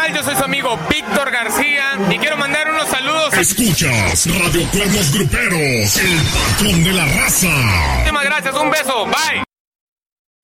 tal? Yo soy su amigo Víctor García y quiero mandar unos saludos. Escuchas Radio Cuernos Gruperos, el patrón de la raza. Muchísimas gracias, un beso, bye.